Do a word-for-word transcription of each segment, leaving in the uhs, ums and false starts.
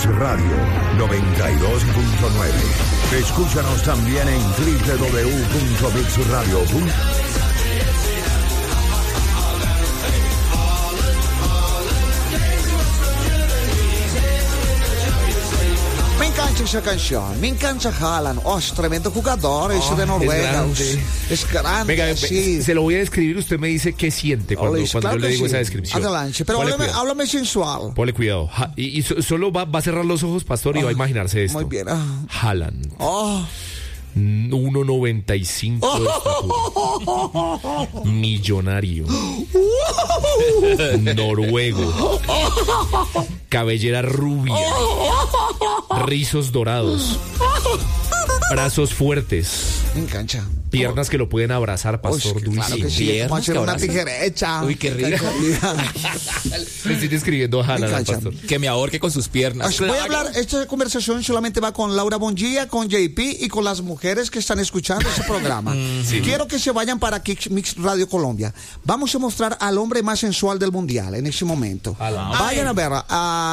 Radio noventa y dos punto nueve. Escúchanos también en doble u doble u doble u punto mix radio punto com. Me encanta esa canción, me encanta Haaland, oh, es tremendo jugador, ese oh, de Noruega, es grande, es grande Venga, sí. Se lo voy a describir, usted me dice qué siente cuando, Olis, cuando claro yo le digo sí. esa descripción. Adelante, pero háblame, háblame sensual. Ponle cuidado, ja, y, y so, solo va, va a cerrar los ojos, pastor, y oh, va a imaginarse esto. Muy bien. Ah. Haaland. Oh. uno noventa y cinco de estatura. Millonario. Noruego. Cabellera rubia. Rizos dorados. Brazos fuertes. Me encanta. Piernas que lo pueden abrazar, pastor. Uy, claro que sí, vamos a hacer una tijerecha. Uy, qué rico. Le estoy describiendo a Haaland, pastor. Que me ahorque con sus piernas. Voy a hablar, esta conversación solamente va con Laura Bonjía, con J P y con las mujeres que están escuchando este programa. Sí. Quiero que se vayan para Kick Mix Radio Colombia. Vamos a mostrar al hombre más sensual del mundial en ese momento. Alá. Vayan a ver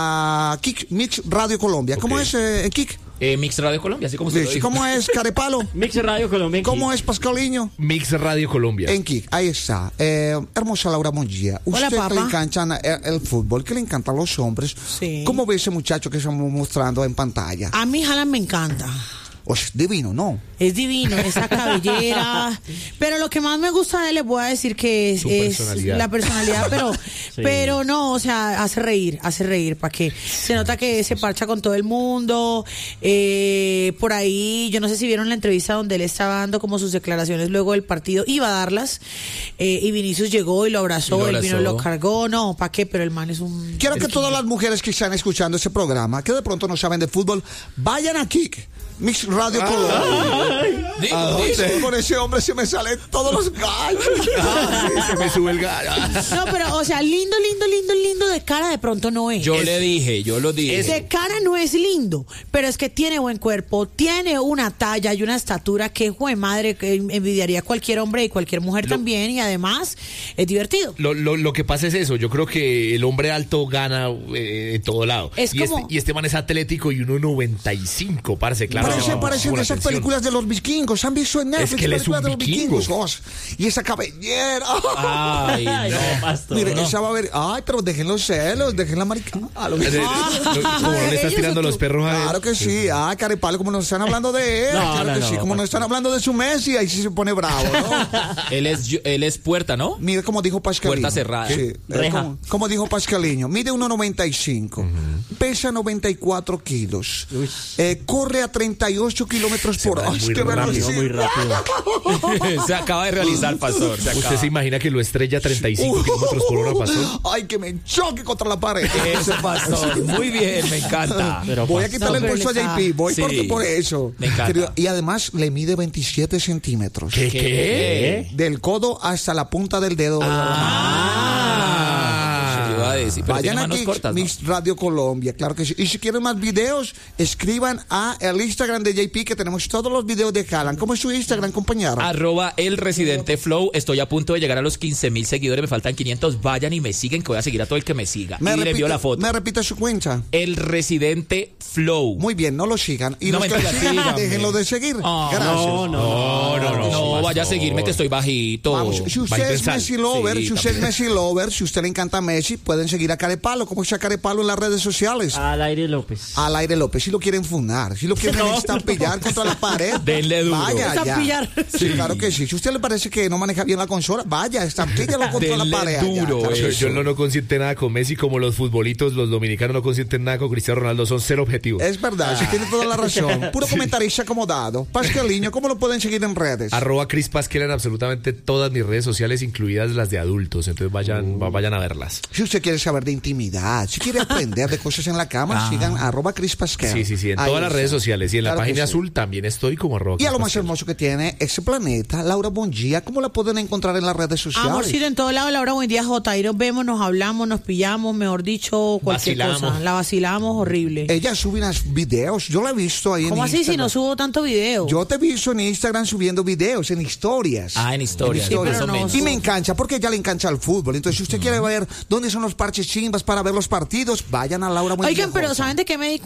a Kick Mix Radio Colombia. Okay. ¿Cómo es eh, Kick? Eh, Mix Radio Colombia, así como se sí, lo dijo. ¿Cómo es Carepalo? Mix Radio Colombia. ¿Cómo es Pascaliño? Mix Radio Colombia. En Kik, ahí está. Eh, hermosa Laura Mongia. Usted Hola, que le encanta el, el fútbol, que le encantan los hombres. Sí. ¿Cómo ve ese muchacho que estamos mostrando en pantalla? A mí Haaland me encanta. Oh, es divino, ¿no? Es divino, esa cabellera. Pero lo que más me gusta de él, les voy a decir que es, es la personalidad, pero sí. pero no, o sea, hace reír, hace reír, para que se nota que se parcha con todo el mundo. Eh, por ahí, yo no sé si vieron la entrevista donde él estaba dando como sus declaraciones luego del partido, iba a darlas, eh, y Vinicius llegó y lo abrazó, y lo abrazó. Él vino y lo cargó, no, ¿para qué? Pero el man es un... Quiero que todas las mujeres que están escuchando este programa, que de pronto no saben de fútbol, vayan a Kik Mix Radio Colombia. Con ese hombre se me salen todos los gallos. Ay, se me sube el gallo. No, pero, o sea, lindo, lindo, lindo, lindo de cara de pronto no es. Yo es, le dije, yo lo dije. De cara no es lindo, pero es que tiene buen cuerpo, tiene una talla y una estatura que, jue madre, que envidiaría a cualquier hombre y cualquier mujer lo, también, y además es divertido. Lo, lo, lo que pasa es eso, yo creo que el hombre alto gana eh, en todo lado. Es y, como... este, y este man es atlético y uno noventa y cinco, parce, claro. Parece, no, parecen esas atención. películas de los vikingos. ¿Han visto en Netflix? Es que él es un de los vikingo. vikingos. Oh, y esa cabellera. Ay, no, pastor. Mire, no. esa va a ver. Ay, pero dejen los celos, dejen la maricada. Ah, como no le estás tirando los perros a él. Claro que sí. Ay, Carepalo, como nos están hablando de él. No, claro no, que no, sí. Como pastor. nos están hablando de su Messi, ahí sí se pone bravo, ¿no? él es él es puerta, ¿no? Mire como dijo Pascaliño. Puerta cerrada. Sí. Como, como dijo Pascaliño. Mide uno noventa y cinco. Uh-huh. Pesa noventa y cuatro kilos. Eh, corre a treinta y ocho kilómetros por hora. Muy rápido, muy rápido. Se acaba de realizar, pastor. Se ¿Usted se imagina que lo estrella a treinta y cinco kilómetros por hora, pastor? Ay, que me choque contra la pared. Ese pastor. Muy bien, me encanta. Pero, voy a quitarle el puesto a J P. Voy sí, por, por eso. Me encanta. Querido, y además le mide veintisiete centímetros. ¿Qué? ¿Qué? Del codo hasta la punta del dedo. Ah. Decir, vayan aquí, cortas, ¿no? Mix Radio Colombia, claro que sí. Y si quieren más videos, escriban a el Instagram de J P, que tenemos todos los videos de Haaland. ¿Cómo es su Instagram, compañero? Arroba el residente flow. Estoy a punto de llegar a los quince mil seguidores, me faltan quinientos. Vayan y me siguen, que voy a seguir a todo el que me siga. Me y repite, le envío la foto. Me repite su cuenta. El residente flow. Muy bien, no lo sigan. Y no los que lo sigan, síganme. déjenlo de seguir. Oh, gracias. No, no, no, no, no, no vaya a seguirme que estoy bajito. Vamos, si usted es Messi Lover, sí, si usted también. es Messi Lover, si usted le encanta Messi, pueden seguir a Carepalo. ¿Cómo está Carepalo en las redes sociales? Al Aire López. Al Aire López. Si lo quieren funar, si lo quieren no, estampillar no. contra la pared, denle duro. Vaya, estampillar. Sí. sí, claro que sí. Si a usted le parece que no maneja bien la consola, vaya, estampíllalo contra la pared. Duro. Allá, yo, yo no, no consiente nada con Messi, como los futbolitos, los dominicanos no consienten nada con Cristiano Ronaldo, son cero objetivos. Es verdad, ah. sí tiene toda la razón. Puro comentarista acomodado. Pascaliño, ¿cómo lo pueden seguir en redes? Arroba Cris Pasquel en absolutamente todas mis redes sociales, incluidas las de adultos. Entonces vayan, uh. vayan a verlas. Si usted quiere saber de intimidad, si quiere aprender de cosas en la cama, ah. sigan arroba Cris Pasquel. Sí, sí, sí, en Ahí todas está. las redes sociales. Y en claro la página azul sí. también estoy como arroba. Y a lo más hermoso que tiene ese planeta, Laura Bonjía, ¿cómo la pueden encontrar en las redes sociales? Amorcito, en todo lado, Laura Bonjía J. Ahí nos vemos, nos hablamos, nos pillamos, mejor dicho, cualquier vacilamos. cosa. La vacilamos horrible. Ella sube unos videos, yo la he visto ahí en ¿Cómo así si no subo tanto video? Yo te he visto en Instagram subiendo videos, en historias. Ah, en historias. En historias. Sí, no y me engancha, porque a ella le engancha el fútbol. Entonces, si usted mm. quiere ver dónde son los parches chimbas para ver los partidos, vayan a Laura Bonjía. Oigan, pero ¿saben de qué me di